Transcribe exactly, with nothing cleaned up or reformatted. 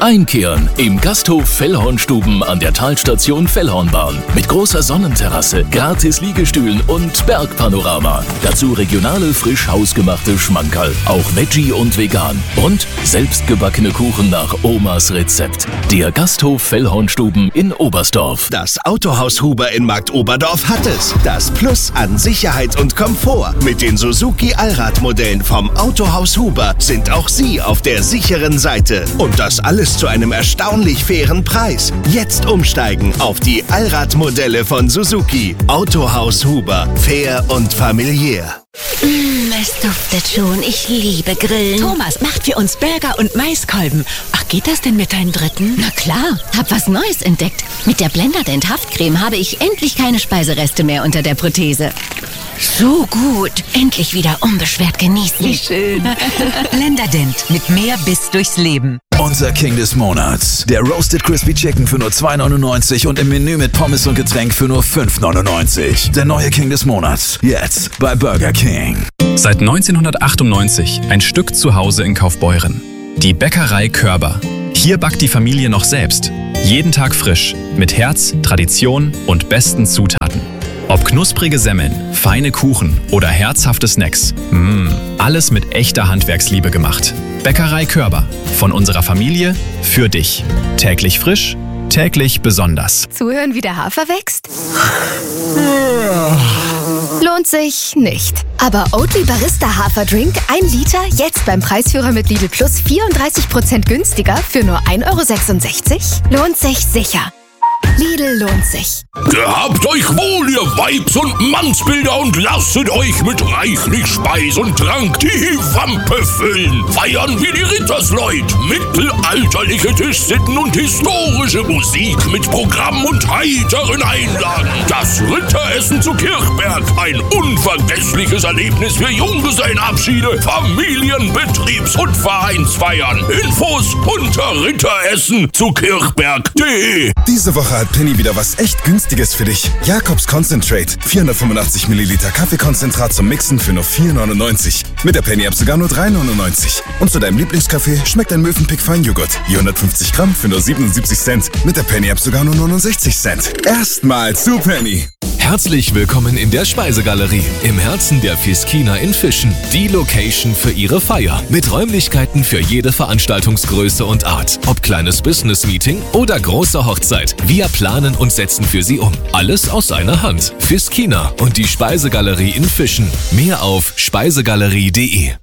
Einkehren im Gasthof Fellhornstuben an der Talstation Fellhornbahn. Mit großer Sonnenterrasse, gratis Liegestühlen und Bergpanorama. Dazu regionale, frisch hausgemachte Schmankerl, auch Veggie und vegan. Und selbstgebackene Kuchen nach Omas Rezept. Der Gasthof Fellhornstuben in Oberstdorf. Das Autohaus Huber in Marktoberdorf hat es. Das Plus an Sicherheit und Komfort. Mit den Suzuki Allradmodellen vom Autohaus Huber sind auch Sie auf der sicheren Seite. Und das alles zu einem erstaunlich fairen Preis. Jetzt umsteigen auf die Allradmodelle von Suzuki. Autohaus Huber. Fair und familiär. Mmh, es duftet schon. Ich liebe Grillen. Thomas macht für uns Burger und Maiskolben. Ach, geht das denn mit deinen Dritten? Na klar, hab was Neues entdeckt. Mit der Blenderdent Haftcreme habe ich endlich keine Speisereste mehr unter der Prothese. So gut. Endlich wieder unbeschwert genießen. Wie schön. Blenderdent. Mit mehr Biss durchs Leben. Unser King des Monats. Der Roasted Crispy Chicken für nur zwei neunundneunzig und im Menü mit Pommes und Getränk für nur fünf neunundneunzig. Der neue King des Monats. Jetzt bei Burger King. Seit neunzehnhundertachtundneunzig ein Stück zu Hause in Kaufbeuren. Die Bäckerei Körber. Hier backt die Familie noch selbst. Jeden Tag frisch. Mit Herz, Tradition und besten Zutaten. Ob knusprige Semmeln, feine Kuchen oder herzhafte Snacks. Mmm, alles mit echter Handwerksliebe gemacht. Bäckerei Körber. Von unserer Familie für dich. Täglich frisch, täglich besonders. Zuhören, wie der Hafer wächst? Lohnt sich nicht. Aber Oatly Barista Haferdrink, ein Liter, jetzt beim Preisführer mit Lidl Plus vierunddreißig Prozent günstiger für nur ein Euro sechsundsechzig? Lohnt sich sicher. Lidl lohnt sich. Gehabt euch wohl, ihr Weibs- und Mannsbilder, und lasset euch mit reichlich Speis und Trank die Wampe füllen. Feiern wie die Rittersleut. Mittelalterliche Tischsitten und historische Musik mit Programm und heiteren Einlagen. Das Ritteressen zu Kirchberg. Ein unvergessliches Erlebnis für Junggesellenabschiede, Familien-, Betriebs- und Vereinsfeiern. Infos unter ritteressen zu kirchberg punkt de. Diese Woche hat Penny wieder was echt Günstiges für dich. Jakobs Concentrate. vierhundertfünfundachtzig Milliliter Kaffeekonzentrat zum Mixen für nur vier neunundneunzig. Mit der Penny-App sogar nur drei neunundneunzig. Und zu deinem Lieblingskaffee schmeckt ein Mövenpick Feinjoghurt. Je hundertfünfzig Gramm für nur siebenundsiebzig Cent. Mit der Penny-App sogar nur neunundsechzig Cent. Erstmal zu Penny. Herzlich willkommen in der Speisegalerie im Herzen der Fiskina in Fischen. Die Location für Ihre Feier mit Räumlichkeiten für jede Veranstaltungsgröße und Art. Ob kleines Business-Meeting oder große Hochzeit. Wir planen und setzen für Sie um. Alles aus einer Hand. Fiskina und die Speisegalerie in Fischen. Mehr auf speisegalerie punkt de.